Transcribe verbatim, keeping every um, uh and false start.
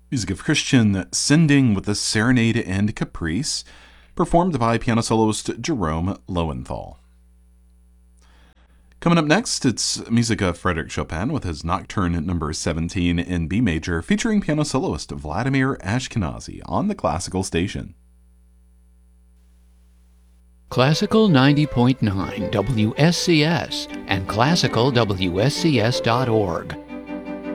Music of Christian Sending with the Serenade and Caprice, performed by piano soloist Jerome Lowenthal. Coming up next, it's music of Frédéric Chopin with his Nocturne number seventeen in B major, featuring piano soloist Vladimir Ashkenazy on the Classical Station. Classical ninety point nine W S C S and classical W S C S dot org.